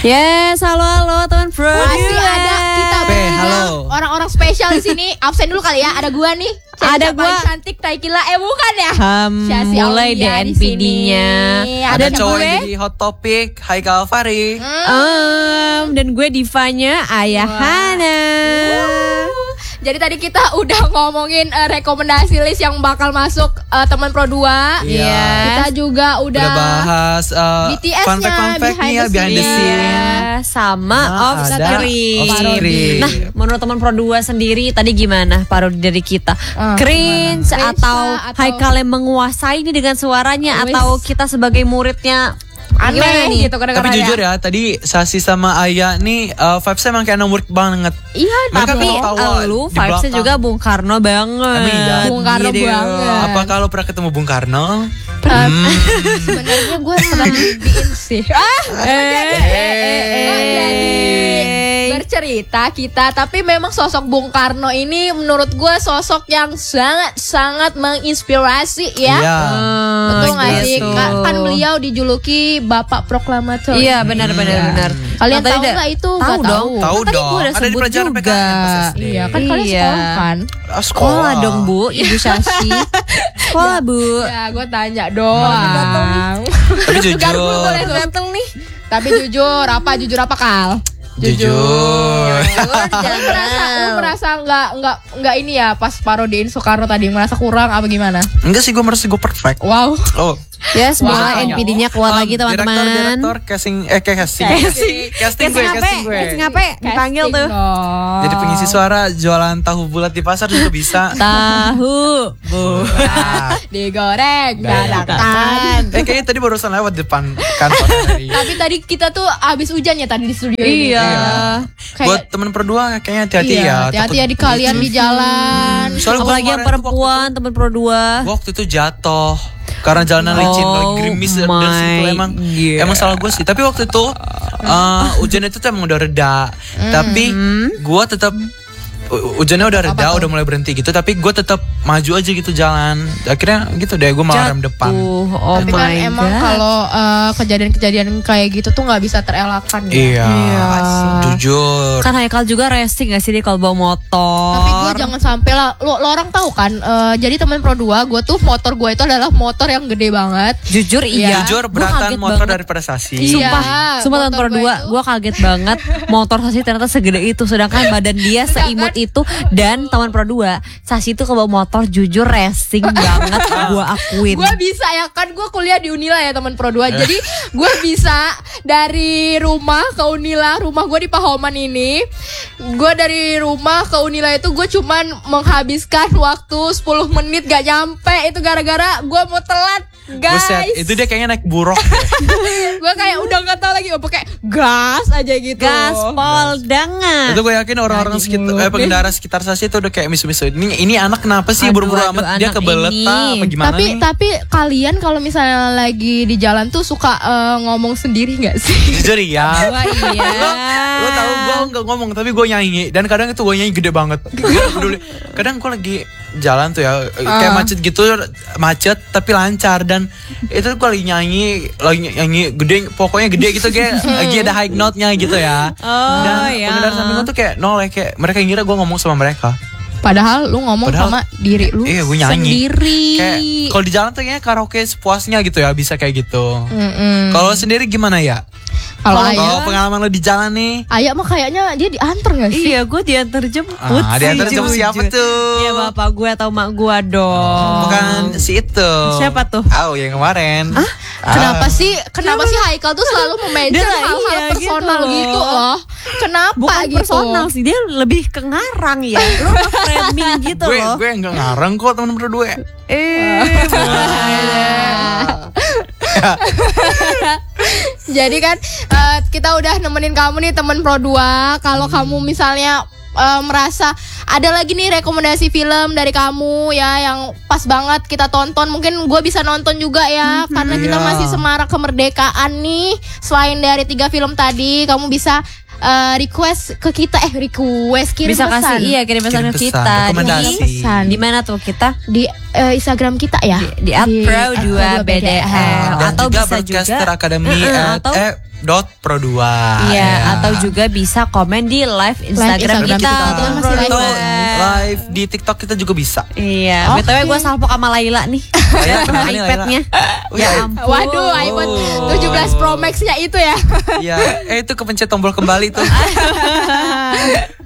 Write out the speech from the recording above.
Yes, halo teman pro. Masih ada kita halo. orang-orang spesial di sini. Absen dulu kali ya. Ada gua nih. Ada gua. Cantik Taikila. Bukan ya? Mulai Aulia di DNPD-nya. sini. Ada siapa cowok gue? yang jadi hot topic, Haikal Fari. Dan gue divanya Ayahana. Jadi tadi kita udah ngomongin rekomendasi list yang bakal masuk teman Pro 2. Iya. Kita juga Udah udah bahas BTS-nya, fun fact nih ya, behind the scene. Iya, sama off ada screen. off-screen. Nah, menurut teman Pro 2 sendiri tadi gimana parodi dari kita? Cringe Cringe atau atau- Haikal yang menguasai ini dengan suaranya Wis. atau kita sebagai muridnya aneh gimana nih? gitu kadang-kadang. Tapi jujur ya, tadi Sasi sama Aya nih vibes-nya emang kayak nomor banget. Iya, Mereka Tapi ketawa lu di vibesnya belakang. juga Bung Karno banget. Emang iya? Bung Karno Gitu. banget. Apa kalau pernah ketemu Bung Karno? Sebenarnya gue pernah diin sih. Jadi bercerita kita, tapi memang sosok Bung Karno ini menurut gue sosok yang sangat menginspirasi ya. Iya. Betul nggak sih? Betul. Kan beliau dijuluki Bapak Proklamator. Iya benar. Kalian Nah, tadi tahu udah- nggak itu? Tahu Nggak dong. Tahu Tadi dong. gue udah Ada di sebut pelajaran juga. PKN pas SD. Iya kan kalian Iya. sekolah kan? Sekolah dong Bu, Ibu Syasi. Sekolah Bu. Ya gue tanya doang. Tapi Gar, gue jujur. boleh dateng nih. Tapi jujur apa Kal? Jujur. Lu merasa nggak ini ya pas parodiin Soekarno tadi merasa kurang apa gimana? Enggak sih, gue merasa gue perfect. Wow. Oh. Ya semoga Wow. NPD-nya keluar lagi teman-teman. Direktor casting casting gue. Ngapain? Dipanggil tuh. Jadi pengisi suara jualan tahu bulat di pasar juga bisa. Tahu. Nah, Digoreng dadakan. kayaknya tadi barusan lewat depan kantor dari. Tapi tadi kita tuh abis hujan ya tadi di studio ini. Iya. Buat temen berdua kayaknya hati-hati ya. Hati-hati ya di takut kalian di jalan. Soalnya gua Apalagi yang kemarin tuh perempuan teman Pro 2. waktu itu jatuh karena jalanan licin, lagi gerimis dan situ emang salah gue sih. Tapi waktu itu hujan itu tuh emang udah reda. Tapi gue tetap hujannya udah reda, udah mulai berhenti gitu. Tapi gue tetap maju aja gitu jalan. Akhirnya gitu deh, gue malah rem depan. Oh Tapi kan my emang God. kalau kejadian-kejadian kayak gitu tuh nggak bisa terelakkan ya. Iya, jujur. Kan Haikal juga racing gak sih dia kalau bawa motor? Tapi gue jangan sampai lah. Lo orang tahu kan? Jadi teman Pro 2 gue tuh motor gue itu adalah motor yang gede banget. Jujur iya. Jujur Gua beratan kaget motor banget. daripada Sasi. Iya. Sumpah teman Pro motor gue 2 itu- gue kaget banget motor Sasi ternyata segede itu. Sedangkan badan dia seimut itu. Dan teman Pro 2 Sasi itu kalau bawa motor jujur racing banget. Gue akuin. Gue bisa ya kan gue kuliah di Unila ya teman Pro 2. Jadi gue bisa dari rumah ke Unila, rumah gue di Pahoman ini. Gue dari rumah ke Unila itu gue cuman menghabiskan waktu 10 menit gak nyampe. Itu gara-gara gue mau telat. Buset, Guys, itu dia kayaknya naik buruk. gue kayak udah gak tahu lagi pakai gas aja gitu. Gaspol dangan. Itu gue yakin orang-orang sekitar pengendara sekitar Sasi itu udah kayak misu-misu. Ini anak kenapa sih Aduh, buru-buru aduh, amat, dia anak kebelet ini. apa gimana nih? Tapi kalian kalau misalnya lagi di jalan tuh suka ngomong sendiri nggak sih? Jujur ya. Wah, iya. Lo tau gue gak ngomong tapi gue nyanyi. Dan kadang itu gue nyanyi gede banget. Gue gak peduli. Kadang gue lagi jalan tuh ya kayak macet tapi lancar. Dan itu gue lagi nyanyi gede, pokoknya gede gitu kayak lagi ada high note-nya gitu ya. Dan iya. pengendara samping gue tuh kayak noleh, kayak mereka ngira gue ngomong sama mereka. Padahal lu ngomong sama diri lu Iya, gue nyanyi. sendiri. Kayak kalau di jalan tuh kayaknya karaoke sepuasnya gitu ya, bisa kayak gitu. Kalau sendiri gimana ya? Kalau Kalau Ayah, pengalaman lo di jalan nih? Ayah mah kayaknya dia diantar nggak sih? Iya, gue diantar jemput. Diantar sih, jemput siapa jujur. tuh? Iya, bapak gue atau mak gue dong. Bukan si itu. Siapa tuh? Yang kemarin. Kenapa sih Haikal tuh selalu mention Dia lah, hal-hal iya, personal gitu gitu loh. loh? Kenapa Bukan gitu? personal sih, dia lebih ke ngarang ya. Lu framing gitu loh. Gue nggak ngarang kok temen berdua. Jadi kan kita udah nemenin kamu nih temen Pro 2. Kalau kamu misalnya merasa ada lagi nih rekomendasi film dari kamu ya yang pas banget kita tonton, mungkin gue bisa nonton juga ya karena kita Iya. masih semarak kemerdekaan nih. Selain dari 3 film tadi, kamu bisa request ke kita kirim Bisa pesan kasih kirim pesan Kirim ke pesan, kita. rekomendasi. pesan Di mana tuh kita? di Instagram kita ya Di @pro2bdl Dan atau juga bisa Broadcaster juga Academy atau @unilab.pro2. Iya, atau juga bisa komen di live Instagram Instagram kita. kita. teman Masih Atau Pro2. live di TikTok kita juga bisa. Iya, Oke. BTW gue salpok sama Laila nih. Laila, kenapa nih, Laila? iPad-nya. Oh, Ya iya. ampun. Waduh, iPhone 17 Pro Max-nya itu ya. Iya, itu kepencet tombol kembali tuh.